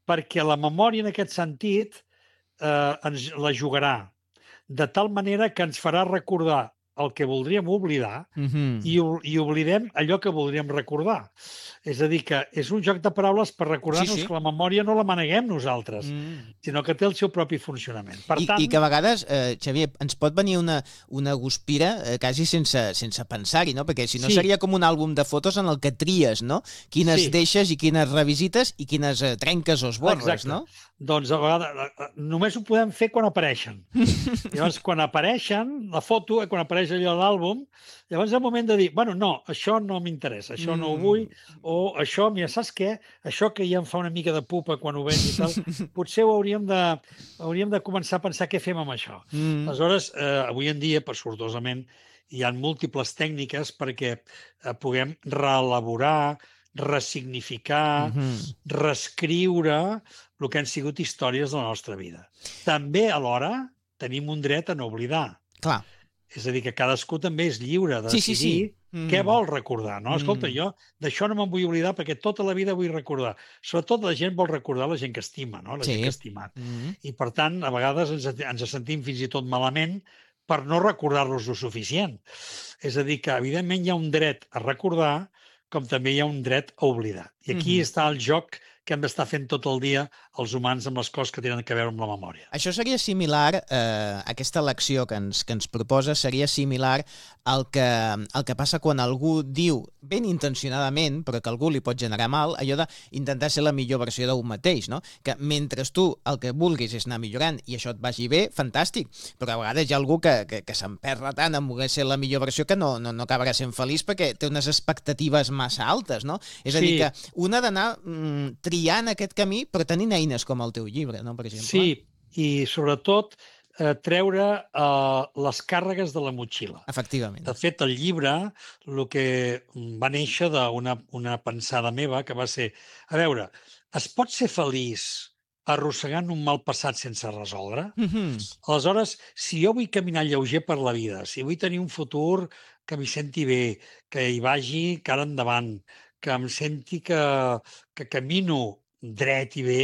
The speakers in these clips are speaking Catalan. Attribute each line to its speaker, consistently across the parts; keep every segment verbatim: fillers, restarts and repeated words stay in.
Speaker 1: perquè la memòria, en aquest sentit, eh, ens la jugarà, de tal manera que ens farà recordar el que voldríem oblidar
Speaker 2: Mhm.
Speaker 1: i, i oblidem allò que voldríem recordar. És a dir, que és un joc de paraules per
Speaker 2: Sí,
Speaker 1: recordar-nos
Speaker 2: sí.
Speaker 1: que la memòria no la maneguem nosaltres,
Speaker 2: Mm.
Speaker 1: sinó que té el seu propi funcionament. Per
Speaker 2: I, i
Speaker 1: tant,
Speaker 2: que a vegades, eh, Xavier, ens pot venir una, una guspira eh, quasi sense, sense pensar-hi, no? Perquè si no
Speaker 1: sí,
Speaker 2: seria com un àlbum de fotos en el que tries, no? Quines
Speaker 1: sí,
Speaker 2: deixes i quines revisites i quines eh, trenques o esborres,
Speaker 1: exacte.
Speaker 2: no?
Speaker 1: Doncs a vegades eh, eh, només ho podem fer quan apareixen. Llavors, quan apareixen, la foto, eh, quan apareix allò a l'àlbum, llavors és el moment de dir, bueno, no, això no m'interessa, això no ho vull,
Speaker 2: Mm.
Speaker 1: o això, mira, saps què? Això que ja em fa una mica de pupa quan ho veig i tal, potser ho hauríem de, hauríem de començar a pensar què fem amb això.
Speaker 2: Mm.
Speaker 1: Aleshores, eh, avui en dia, per sortosament, hi ha múltiples tècniques perquè eh, puguem reelaborar, ressignificar,
Speaker 2: Mhm.
Speaker 1: reescriure el que han sigut històries de la nostra vida. També, alhora, tenim un dret a no oblidar.
Speaker 2: Clar.
Speaker 1: És a dir, que cadascú també és lliure de
Speaker 2: Sí, sí, sí.
Speaker 1: decidir què
Speaker 2: Mm.
Speaker 1: vol recordar. No, escolta,
Speaker 2: Mm.
Speaker 1: jo d'això no me'n vull oblidar perquè tota la vida vull recordar. Sobretot la gent vol recordar la gent que estima, no? La gent que
Speaker 2: Sí.
Speaker 1: ha estimat.
Speaker 2: Mm.
Speaker 1: I, per tant, a vegades ens, ens sentim fins i tot malament per no recordar-los lo suficient. És a dir, que evidentment hi ha un dret a recordar com també hi ha un dret a oblidar. I aquí
Speaker 2: Mhm.
Speaker 1: està el joc que hem d'estar fent tot el dia els humans amb les coses que tenen a veure amb la memòria.
Speaker 2: Això seria similar, eh, aquesta lecció que ens, que ens proposa seria similar al que, al que passa quan algú diu, ben intencionadament, però que algú li pot generar mal, allò d'intentar ser la millor versió d'un mateix, no? Que mentre tu el que vulguis és anar millorant i això et vagi bé, fantàstic, però a vegades hi ha algú que, que, que s'emperra tant en voler ser la millor versió que no, no, no acabarà sent feliç perquè té unes expectatives massa altes, no? És a
Speaker 1: Sí,
Speaker 2: dir, que un ha d'anar mm, triant aquest camí, però tenint eines com el teu llibre, no? Per exemple.
Speaker 1: sí, i sobretot eh, treure eh, les càrregues de la motxilla.
Speaker 2: Efectivament.
Speaker 1: De fet, el llibre, el que va néixer d'una una pensada meva, que va ser, a veure, es pot ser feliç arrossegant un mal passat sense resoldre?
Speaker 2: Mhm.
Speaker 1: Aleshores, si jo vull caminar lleuger per la vida, si vull tenir un futur que m'hi senti bé, que hi vagi cara endavant, que em senti que, que camino dret i bé,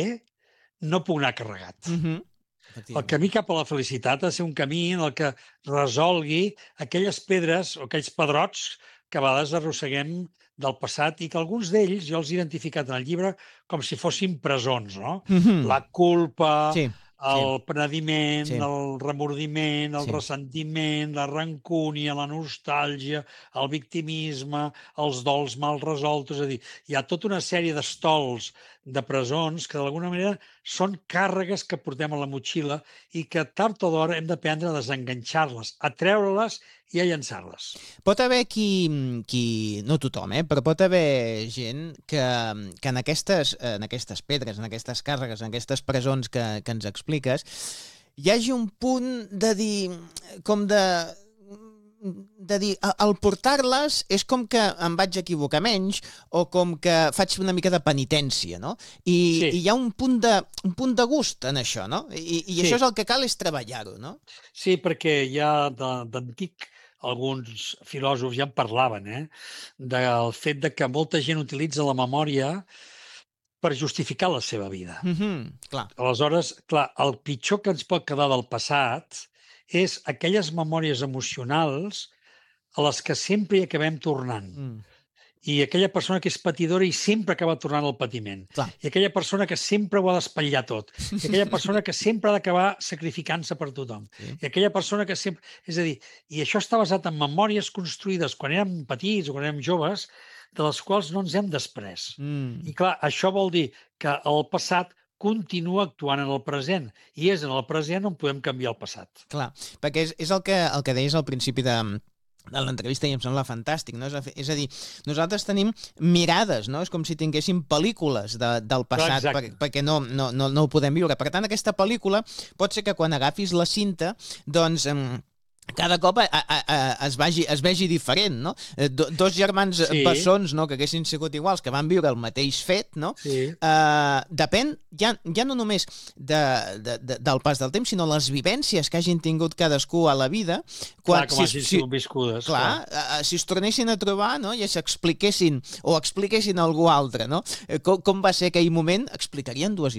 Speaker 1: no puc anar carregat.
Speaker 2: Mhm.
Speaker 1: El
Speaker 2: Efectivament.
Speaker 1: camí cap a la felicitat ha de ser un camí en el que resolgui aquelles pedres o aquells pedrots que a vegades arrosseguem del passat i que alguns d'ells jo els he identificat en el llibre com si fossin presons, no?
Speaker 2: Mhm.
Speaker 1: La culpa,
Speaker 2: Sí, sí,
Speaker 1: el penediment,
Speaker 2: sí,
Speaker 1: el remordiment, el
Speaker 2: sí.
Speaker 1: ressentiment, la rancúnia, la nostàlgia, el victimisme, els dols mal resolts. És a dir, hi ha tota una sèrie d'estols, de presons, que d'alguna manera són càrregues que portem a la motxilla i que tard o d'hora hem d'aprendre a desenganxar-les, a treure-les i a llançar-les.
Speaker 2: Pot haver qui, qui, no tothom, eh, però pot haver gent que, que en, aquestes, en aquestes pedres, en aquestes càrregues, en aquestes presons que, que ens expliques, hi hagi un punt de dir, com de, de dir, a- al portar-les és com que em vaig equivocar menys o com que faig una mica de penitència, no? I,
Speaker 1: Sí,
Speaker 2: i hi ha un punt, de, un punt de gust en això, no? I, i
Speaker 1: sí,
Speaker 2: això és el que cal és treballar-ho, no?
Speaker 1: sí, perquè ja de- d'antic alguns filòsofs ja en parlaven, eh? Del fet de que molta gent utilitza la memòria per justificar la seva vida.
Speaker 2: Mhm, clar.
Speaker 1: Aleshores, clar, el pitjor que ens pot quedar del passat és aquelles memòries emocionals a les que sempre hi acabem tornant.
Speaker 2: Mm,
Speaker 1: I aquella persona que és patidora i sempre acaba tornant al patiment.
Speaker 2: clar.
Speaker 1: I aquella persona que sempre ho ha d'espatllar tot. I aquella persona que sempre ha d'acabar sacrificant-se per tothom.
Speaker 2: Sí.
Speaker 1: I aquella persona que sempre... És a dir, i això està basat en memòries construïdes quan érem petits o quan érem joves, de les quals no ens hem després.
Speaker 2: Mm,
Speaker 1: I clar, això vol dir que el passat continua actuant en el present. I és en el present on podem canviar el passat.
Speaker 2: clar, perquè és, és el, que, el que deies al principi de, de l'entrevista i em sembla fantàstic, no? És a, és a dir, nosaltres tenim mirades, no? És com si tinguéssim pel·lícules de, del passat
Speaker 1: Clar,
Speaker 2: per,
Speaker 1: exacte.
Speaker 2: perquè no, no, no, no ho podem viure. Per tant, aquesta pel·lícula pot ser que quan agafis la cinta, doncs... Em, cada cop a, a, a, es, vagi, es vegi diferent, no? Eh, Do, dos germans
Speaker 1: Sí,
Speaker 2: bessons, no?, que haguessin sigut iguals, que van viure el mateix fet, no?
Speaker 1: sí.
Speaker 2: Uh, depèn ja, ja no només de, de, de, del pas del temps, sinó les vivències que hagin tingut cadascú a la vida.
Speaker 1: Clar, com
Speaker 2: si,
Speaker 1: hagin
Speaker 2: si,
Speaker 1: sigut viscudes.
Speaker 2: clar, uh, si es tornessin a trobar, no?, i s'expliquessin o expliquessin a algú altre, no?, eh, com, com va ser aquell moment, explicarien dues